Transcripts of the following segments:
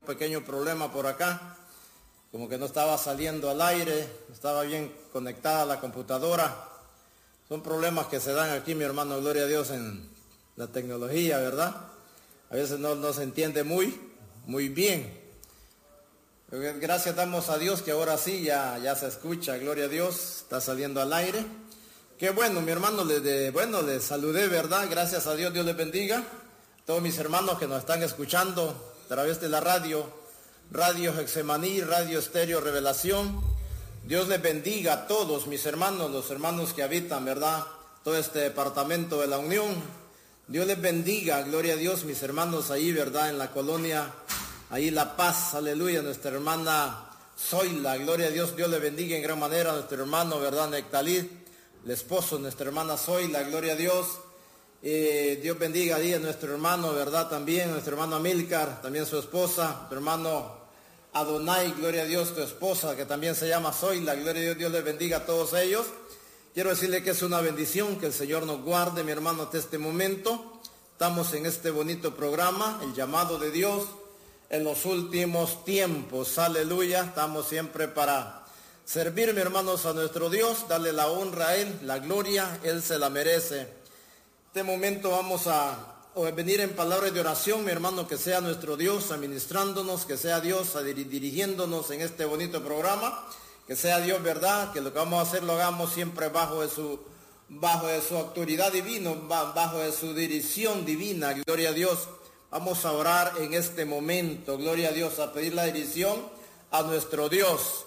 pequeño problema por acá, como que no estaba saliendo al aire, no estaba bien conectada la computadora. Son problemas que se dan aquí, mi hermano, gloria a Dios, en la tecnología, ¿verdad? A veces no se entiende muy bien. Gracias damos a Dios que ahora sí ya se escucha, gloria a Dios, está saliendo al aire. Qué bueno, mi hermano, les saludé, ¿verdad? Gracias a Dios, Dios les bendiga. Todos mis hermanos que nos están escuchando a través de la Radio Getsemaní, Radio Estéreo Revelación. Dios les bendiga a todos mis hermanos, los hermanos que habitan, ¿verdad? Todo este departamento de la Unión. Dios les bendiga, gloria a Dios, mis hermanos ahí, ¿verdad? En la colonia, ahí La Paz, aleluya, nuestra hermana Zoila, gloria a Dios, Dios les bendiga en gran manera a nuestro hermano, ¿verdad? Nectalí, el esposo de nuestra hermana Zoila, gloria a Dios. Dios bendiga a nuestro hermano, ¿verdad? También nuestro hermano Amílcar, también su esposa, tu hermano Adonai, gloria a Dios, tu esposa, que también se llama Zoila, gloria a Dios, Dios les bendiga a todos ellos. Quiero decirle que es una bendición, que el Señor nos guarde, mi hermano, hasta este momento. Estamos en este bonito programa, el llamado de Dios en los últimos tiempos, aleluya. Estamos siempre para servir, mi hermanos, a nuestro Dios, darle la honra a Él, la gloria, Él se la merece. En este momento vamos a venir en palabras de oración, mi hermano, que sea nuestro Dios administrándonos, que sea Dios dirigiéndonos en este bonito programa, que sea Dios, ¿verdad? Que lo que vamos a hacer lo hagamos siempre bajo de su autoridad divina, bajo de su dirección divina, gloria a Dios. Vamos a orar en este momento, gloria a Dios, a pedir la dirección a nuestro Dios.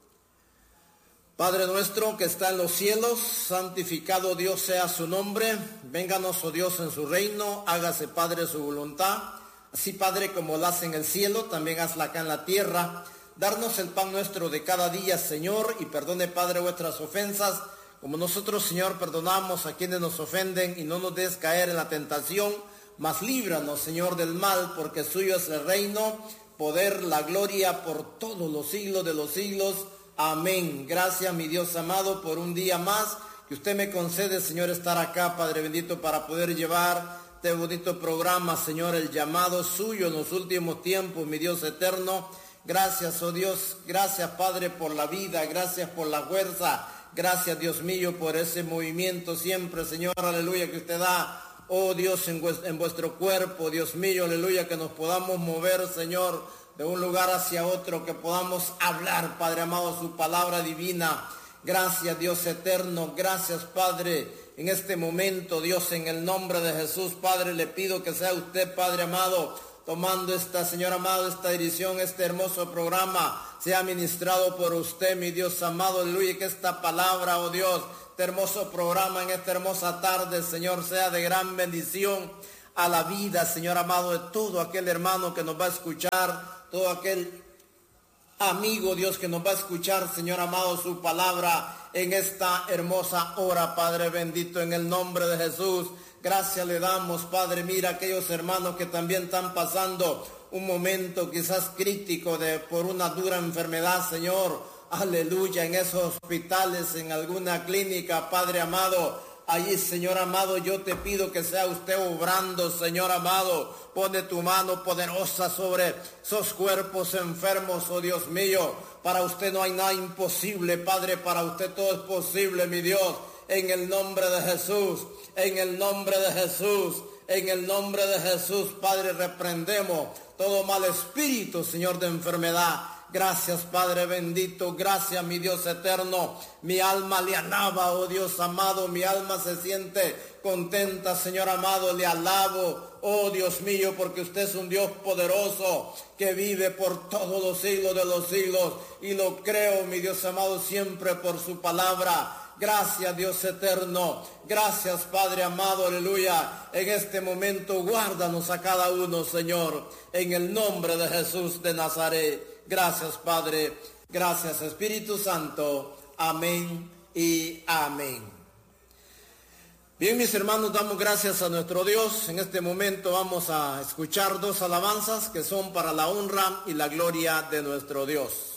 Padre nuestro que está en los cielos, santificado Dios sea su nombre. Vénganos, oh Dios, en su reino, hágase, Padre, su voluntad. Así, Padre, como la hace en el cielo, también hazla acá en la tierra. Darnos el pan nuestro de cada día, Señor, y perdone, Padre, vuestras ofensas, como nosotros, Señor, perdonamos a quienes nos ofenden, y no nos des caer en la tentación, mas líbranos, Señor, del mal, porque suyo es el reino, poder, la gloria, por todos los siglos de los siglos. Amén. Gracias, mi Dios amado, por un día más que usted me concede, Señor, estar acá, Padre bendito, para poder llevar este bonito programa, Señor, el llamado suyo en los últimos tiempos, mi Dios eterno. Gracias, oh Dios, gracias, Padre, por la vida, gracias por la fuerza, gracias, Dios mío, por ese movimiento siempre, Señor, aleluya, que usted da, oh Dios, en vuestro cuerpo, Dios mío, aleluya, que nos podamos mover, Señor, de un lugar hacia otro, que podamos hablar, Padre amado, su palabra divina. Gracias, Dios eterno, gracias, Padre, en este momento, Dios, en el nombre de Jesús, Padre, le pido que sea usted, Padre amado, tomando esta, Señor amado, esta dirección, este hermoso programa, sea ministrado por usted, mi Dios amado, aleluya, y que esta palabra, oh Dios, este hermoso programa en esta hermosa tarde, Señor, sea de gran bendición a la vida, Señor amado, de todo aquel hermano que nos va a escuchar, todo aquel amigo, Dios, que nos va a escuchar, Señor amado, su palabra en esta hermosa hora, Padre bendito, en el nombre de Jesús. Gracias le damos, Padre. Mira aquellos hermanos que también están pasando un momento quizás crítico por una dura enfermedad, Señor. Aleluya, en esos hospitales, en alguna clínica, Padre amado. Allí, Señor amado, yo te pido que sea usted obrando, Señor amado. Pone tu mano poderosa sobre esos cuerpos enfermos, oh Dios mío. Para usted no hay nada imposible, Padre. Para usted todo es posible, mi Dios. En el nombre de Jesús, en el nombre de Jesús, en el nombre de Jesús, Padre, reprendemos todo mal espíritu, Señor, de enfermedad. Gracias, Padre bendito, gracias, mi Dios eterno. Mi alma le alaba, oh Dios amado, mi alma se siente contenta, Señor amado, le alabo, oh Dios mío, porque usted es un Dios poderoso que vive por todos los siglos de los siglos, y lo creo, mi Dios amado, siempre por su palabra. Gracias, Dios eterno, gracias, Padre amado, aleluya. En este momento guárdanos a cada uno, Señor, en el nombre de Jesús de Nazaret. Gracias, Padre. Gracias, Espíritu Santo. Amén y amén. Bien, mis hermanos, damos gracias a nuestro Dios. En este momento vamos a escuchar dos alabanzas que son para la honra y la gloria de nuestro Dios.